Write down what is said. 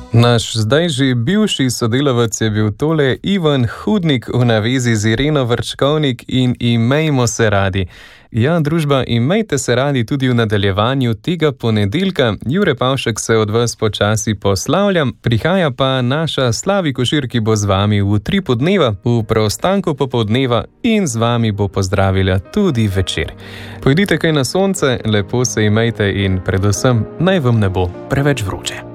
Naš zdaj že bivši sodelavec je bil tole Ivan Hudnik v navezi z Ireno Vrčkovnik in imejmo se radi. Ja, družba, imejte se radi tudi v nadaljevanju tega ponedeljka. Jure Pavšek se od vas počasi poslavljam, prihaja pa naša Slavi Košir, ki bo z vami v 3 podneva, v preostanku popoldneva in z vami bo pozdravila tudi večer. Pojdite kaj na sonce, lepo se imejte in predvsem naj vam ne bo preveč vroče.